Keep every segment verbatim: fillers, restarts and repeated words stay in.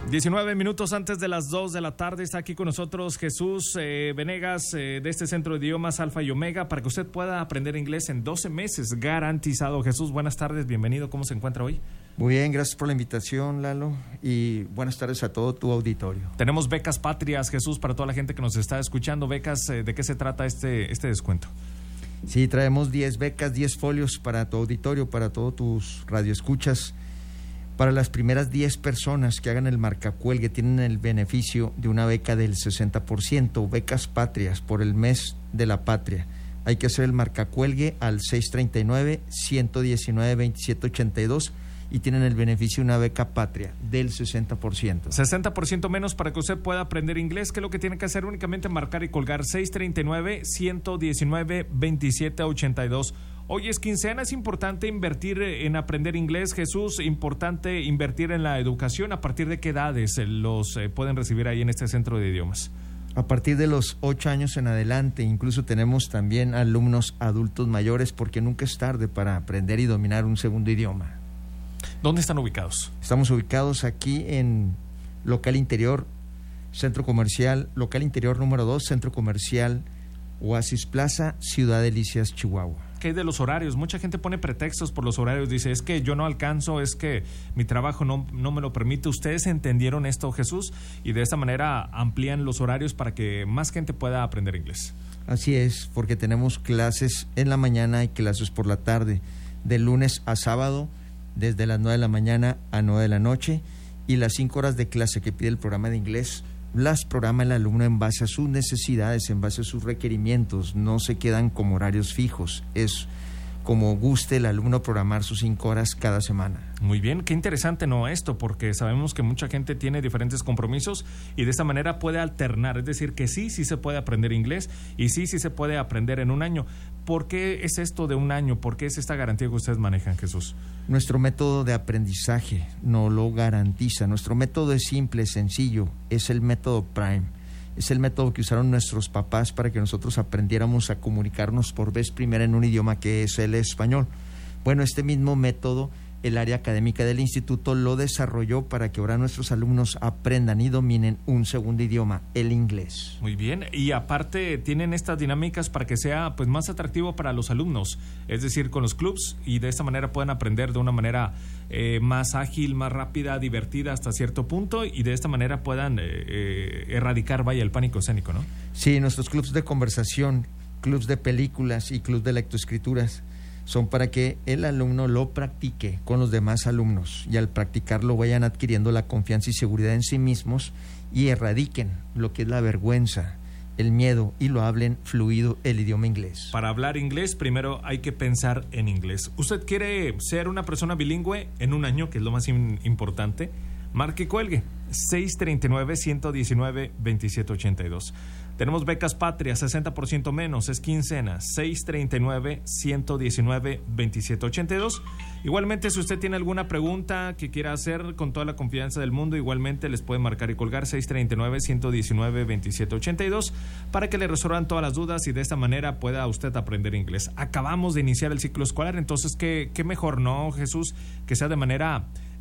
diecinueve minutos antes de las dos de la tarde está aquí con nosotros Jesús eh, Venegas eh, de este Centro de Idiomas Alfa y Omega para que usted pueda aprender inglés en doce meses, garantizado. Jesús, buenas tardes, bienvenido, ¿cómo se encuentra hoy? Muy bien, gracias por la invitación, Lalo, y buenas tardes a todo tu auditorio. Tenemos becas patrias, Jesús, para toda la gente que nos está escuchando. Becas, eh, ¿de qué se trata este, este descuento? Sí, traemos diez becas, diez folios para tu auditorio, para todos tus radioescuchas. Para las primeras diez personas que hagan el marcacuelgue tienen el beneficio de una beca del sesenta por ciento, becas patrias por el mes de la patria. Hay que hacer el marcacuelgue al seis treinta y nueve, ciento diecinueve, veintisiete ochenta y dos y tienen el beneficio de una beca patria del sesenta por ciento. sesenta por ciento menos para que usted pueda aprender inglés. ¿Qué es lo que tiene que hacer? Únicamente marcar y colgar seis treinta y nueve, ciento diecinueve, veintisiete ochenta y dos. Hoy es quincena, es importante invertir en aprender inglés, Jesús, importante invertir en la educación. ¿A partir de qué edades los eh, pueden recibir ahí en este centro de idiomas? A partir de los ocho años en adelante, incluso tenemos también alumnos adultos mayores, porque nunca es tarde para aprender y dominar un segundo idioma. ¿Dónde están ubicados? Estamos ubicados aquí en Local Interior, Centro Comercial, Local Interior número dos, Centro Comercial Oasis Plaza, Ciudad Delicias, Chihuahua. ¿Qué hay de los horarios? Mucha gente pone pretextos por los horarios, dice, es que yo no alcanzo, es que mi trabajo no, no me lo permite. ¿Ustedes entendieron esto, Jesús? Y de esta manera amplían los horarios para que más gente pueda aprender inglés. Así es, porque tenemos clases en la mañana y clases por la tarde, de lunes a sábado, desde las nueve de la mañana a nueve de la noche, y las cinco horas de clase que pide el programa de inglés las programa el alumno en base a sus necesidades, en base a sus requerimientos. No se quedan como horarios fijos, es como guste el alumno programar sus cinco horas cada semana. Muy bien, qué interesante, ¿no? Esto, porque sabemos que mucha gente tiene diferentes compromisos y de esta manera puede alternar, es decir, que sí, sí se puede aprender inglés y sí, sí se puede aprender en un año. ¿Por qué es esto de un año? ¿Por qué es esta garantía que ustedes manejan, Jesús? Nuestro método de aprendizaje no lo garantiza. Nuestro método es simple, sencillo, es el método Prime. Es el método que usaron nuestros papás para que nosotros aprendiéramos a comunicarnos por vez primera en un idioma que es el español. Bueno, este mismo método el área académica del instituto lo desarrolló para que ahora nuestros alumnos aprendan y dominen un segundo idioma, el inglés. Muy bien, y aparte tienen estas dinámicas para que sea pues más atractivo para los alumnos, es decir, con los clubs, y de esta manera puedan aprender de una manera eh, más ágil, más rápida, divertida hasta cierto punto, y de esta manera puedan eh, eh, erradicar, vaya, el pánico escénico, ¿no? Sí, nuestros clubs de conversación, clubs de películas y clubs de lectoescrituras son para que el alumno lo practique con los demás alumnos y al practicarlo vayan adquiriendo la confianza y seguridad en sí mismos y erradiquen lo que es la vergüenza, el miedo y lo hablen fluido el idioma inglés. Para hablar inglés primero hay que pensar en inglés. ¿Usted quiere ser una persona bilingüe en un año, que es lo más in- importante? Marque y cuelgue seis treinta y nueve, ciento diecinueve, veintisiete ochenta y dos. Tenemos becas patrias, sesenta por ciento menos, es quincena, seis treinta y nueve, ciento diecinueve, veintisiete ochenta y dos. Igualmente, si usted tiene alguna pregunta que quiera hacer con toda la confianza del mundo, igualmente les puede marcar y colgar seis treinta y nueve, ciento diecinueve, veintisiete ochenta y dos para que le resuelvan todas las dudas y de esta manera pueda usted aprender inglés. Acabamos de iniciar el ciclo escolar, entonces qué, qué mejor, ¿no, Jesús? Que sea de manera...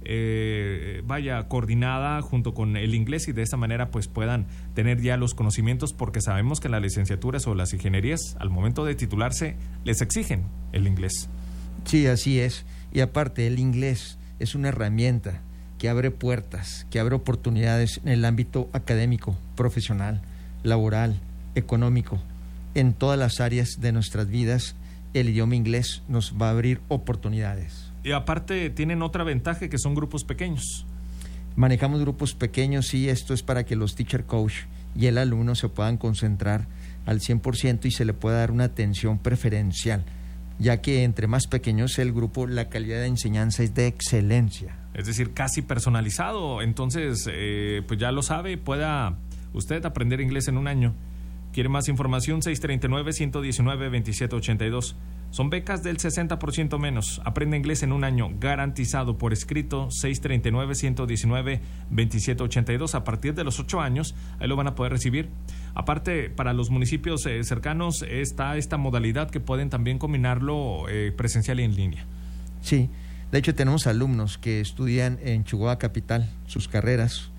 Eh, vaya coordinada junto con el inglés y de esta manera pues puedan tener ya los conocimientos, porque sabemos que las licenciaturas o las ingenierías al momento de titularse les exigen el inglés. Sí, así es. Y aparte el inglés es una herramienta que abre puertas, que abre oportunidades en el ámbito académico, profesional, laboral, económico. En todas las áreas de nuestras vidas el idioma inglés nos va a abrir oportunidades. Y aparte tienen otra ventaja, que son grupos pequeños. Manejamos grupos pequeños y esto es para que los teacher coach y el alumno se puedan concentrar al cien por ciento y se le pueda dar una atención preferencial, ya que entre más pequeño es el grupo, la calidad de enseñanza es de excelencia. Es decir, casi personalizado. Entonces, eh, pues ya lo sabe, pueda usted aprender inglés en un año. ¿Quiere más información? seis treinta y nueve, ciento diecinueve, veintisiete ochenta y dos. Son becas del sesenta por ciento menos. Aprende inglés en un año, garantizado por escrito. Seis treinta y nueve, ciento diecinueve, veintisiete ochenta y dos. A partir de los ocho años, ahí lo van a poder recibir. Aparte, para los municipios eh, cercanos está esta modalidad que pueden también combinarlo eh, presencial y en línea. Sí, de hecho tenemos alumnos que estudian en Chihuahua Capital sus carreras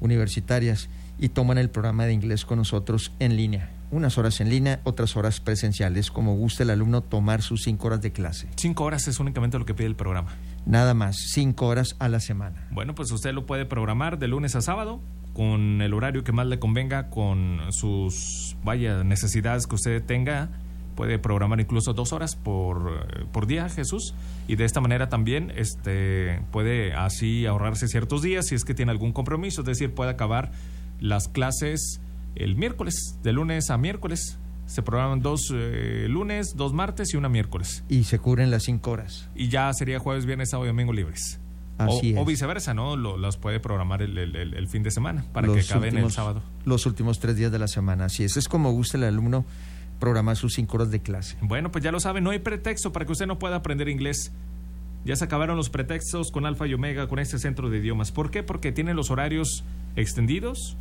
universitarias y toman el programa de inglés con nosotros en línea. Unas horas en línea, otras horas presenciales, como guste el alumno tomar sus cinco horas de clase. Cinco horas es únicamente lo que pide el programa. Nada más, cinco horas a la semana. Bueno, pues usted lo puede programar de lunes a sábado, con el horario que más le convenga, con sus, vaya, necesidades que usted tenga. Puede programar incluso dos horas por, por día, Jesús, y de esta manera también este, puede así ahorrarse ciertos días si es que tiene algún compromiso, es decir, puede acabar las clases el miércoles, de lunes a miércoles. Se programan dos eh, lunes, dos martes y una miércoles. Y se cubren las cinco horas. Y ya sería jueves, viernes, sábado y domingo libres. Así o, es. O viceversa, ¿no? Lo, los puede programar el, el, el, el fin de semana para los que acaben últimos, el sábado. Los últimos tres días de la semana. Así es. Es como gusta el alumno programar sus cinco horas de clase. Bueno, pues ya lo sabe, no hay pretexto para que usted no pueda aprender inglés. Ya se acabaron los pretextos con Alfa y Omega, con este centro de idiomas. ¿Por qué? Porque tienen los horarios extendidos.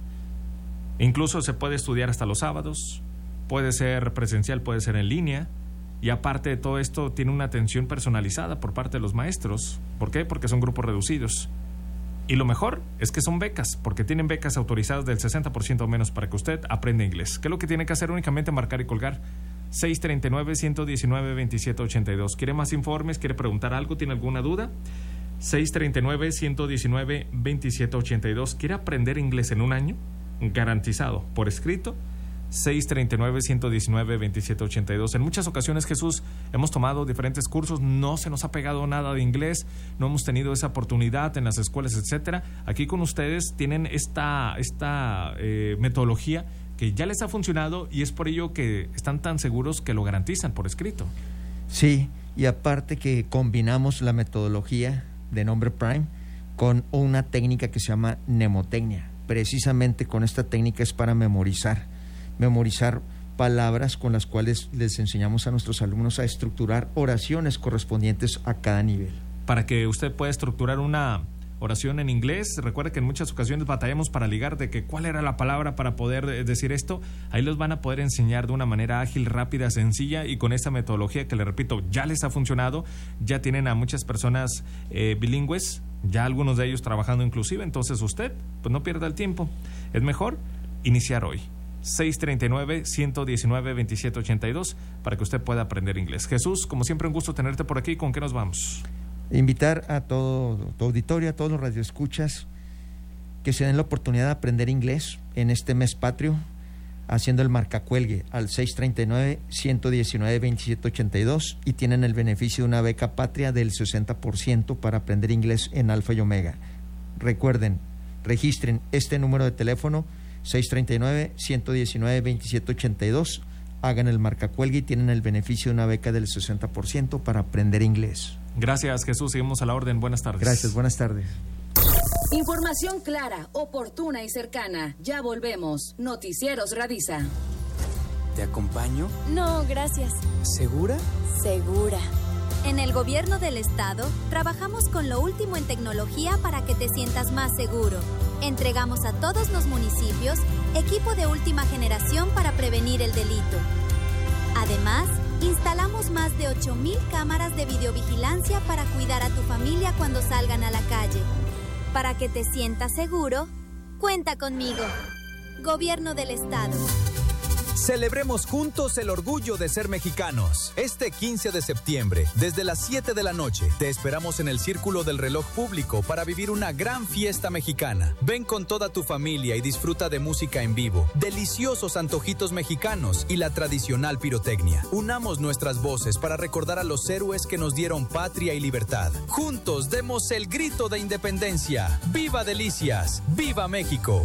Incluso se puede estudiar hasta los sábados. Puede ser presencial, puede ser en línea. Y aparte de todo esto, tiene una atención personalizada por parte de los maestros. ¿Por qué? Porque son grupos reducidos. Y lo mejor es que son becas, porque tienen becas autorizadas del sesenta por ciento o menos para que usted aprenda inglés. ¿Qué es lo que tiene que hacer? Únicamente marcar y colgar. seis tres nueve, uno uno nueve, veintisiete ochenta y dos. ¿Quiere más informes? ¿Quiere preguntar algo? ¿Tiene alguna duda? seis tres nueve, uno uno nueve, veintisiete ochenta y dos. ¿Quiere aprender inglés en un año? Garantizado, por escrito. seis tres nueve, uno uno nueve, veintisiete ochenta y dos. En muchas ocasiones, Jesús, hemos tomado diferentes cursos, no se nos ha pegado nada de inglés, no hemos tenido esa oportunidad en las escuelas, etcétera. Aquí con ustedes tienen esta, esta eh, metodología que ya les ha funcionado y es por ello que están tan seguros que lo garantizan por escrito. Sí, y aparte que combinamos la metodología de nombre Prime con una técnica que se llama mnemotecnia. Precisamente con esta técnica es para memorizar, memorizar palabras con las cuales les enseñamos a nuestros alumnos a estructurar oraciones correspondientes a cada nivel. Para que usted pueda estructurar una oración en inglés, recuerde que en muchas ocasiones batallamos para ligar de que cuál era la palabra para poder decir esto. Ahí los van a poder enseñar de una manera ágil, rápida, sencilla y con esta metodología que les repito, ya les ha funcionado, ya tienen a muchas personas eh, bilingües, ya algunos de ellos trabajando inclusive, entonces usted pues no pierda el tiempo, es mejor iniciar hoy. seis tres nueve, uno uno nueve, veintisiete ochenta y dos para que usted pueda aprender inglés. Jesús, como siempre un gusto tenerte por aquí, ¿con qué nos vamos? Invitar a todo tu auditorio, a todos los radioescuchas que se den la oportunidad de aprender inglés en este mes patrio, haciendo el marcacuelgue al seis tres nueve, uno uno nueve, veintisiete ochenta y dos y tienen el beneficio de una beca patria del sesenta por ciento para aprender inglés en Alfa y Omega. Recuerden, registren este número de teléfono seis tres nueve, uno uno nueve, veintisiete ochenta y dos, hagan el marcacuelgue y tienen el beneficio de una beca del sesenta por ciento para aprender inglés. Gracias, Jesús. Seguimos a la orden. Buenas tardes. Gracias, buenas tardes. Información clara, oportuna y cercana. Ya volvemos. Noticieros Radisa. ¿Te acompaño? No, gracias. ¿Segura? Segura. En el gobierno del estado, trabajamos con lo último en tecnología para que te sientas más seguro. Entregamos a todos los municipios equipo de última generación para prevenir el delito. Además, instalamos más de ocho mil cámaras de videovigilancia para cuidar a tu familia cuando salgan a la calle. Para que te sientas seguro, cuenta conmigo. Gobierno del Estado. Celebremos juntos el orgullo de ser mexicanos. Este quince de septiembre, desde las siete de la noche, te esperamos en el Círculo del Reloj Público para vivir una gran fiesta mexicana. Ven con toda tu familia y disfruta de música en vivo, deliciosos antojitos mexicanos y la tradicional pirotecnia. Unamos nuestras voces para recordar a los héroes que nos dieron patria y libertad. Juntos demos el grito de independencia. ¡Viva Delicias! ¡Viva México!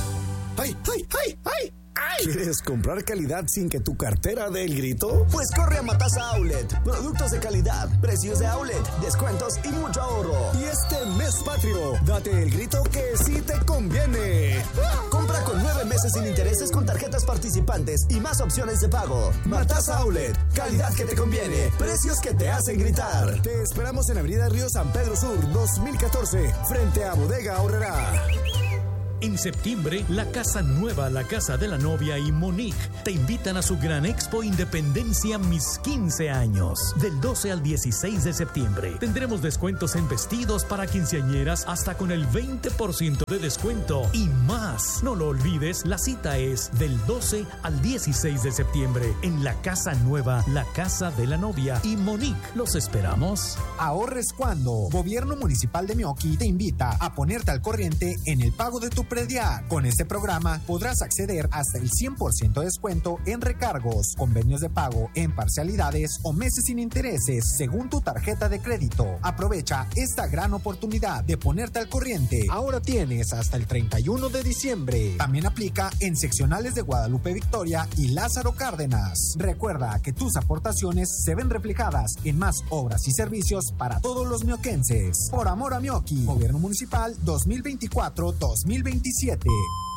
¡Ay, ay, ay, ay! ¿Quieres comprar calidad sin que tu cartera dé el grito? Pues corre a Matasa Outlet. Productos de calidad, precios de outlet, descuentos y mucho ahorro. Y este mes patrio, date el grito que sí te conviene. Compra con nueve meses sin intereses con tarjetas participantes y más opciones de pago. Matasa Outlet, calidad que te conviene, precios que te hacen gritar. Te esperamos en Avenida Río San Pedro Sur, dos mil catorce, frente a Bodega Aurrerá. En septiembre, la Casa Nueva, la Casa de la Novia y Monique te invitan a su gran Expo Independencia Mis quince años. Del doce al dieciséis de septiembre tendremos descuentos en vestidos para quinceañeras hasta con el veinte por ciento de descuento y más. No lo olvides, la cita es del doce al dieciséis de septiembre en la Casa Nueva, la Casa de la Novia y Monique. ¿Los esperamos? Ahorres cuando. Gobierno Municipal de Meoqui te invita a ponerte al corriente en el pago de tu predial. Con este programa podrás acceder hasta el cien por ciento de descuento en recargos, convenios de pago en parcialidades o meses sin intereses según tu tarjeta de crédito. Aprovecha esta gran oportunidad de ponerte al corriente. Ahora tienes hasta el treinta y uno de diciembre. También aplica en seccionales de Guadalupe Victoria y Lázaro Cárdenas. Recuerda que tus aportaciones se ven reflejadas en más obras y servicios para todos los mioquenses. Por amor a Meoqui, Gobierno Municipal dos mil veinticuatro dos mil veintisiete.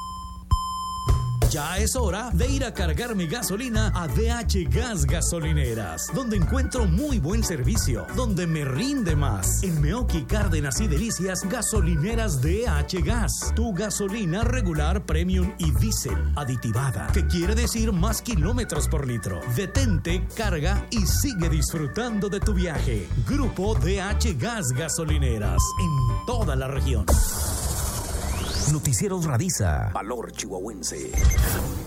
Ya es hora de ir a cargar mi gasolina a D H Gas Gasolineras, donde encuentro muy buen servicio, donde me rinde más. En Meoqui, Cárdenas y Delicias, gasolineras D H Gas. Tu gasolina regular, premium y diésel aditivada, que quiere decir más kilómetros por litro. Detente, carga y sigue disfrutando de tu viaje. Grupo D H Gas Gasolineras, en toda la región. Noticieros Radiza. Valor chihuahuense.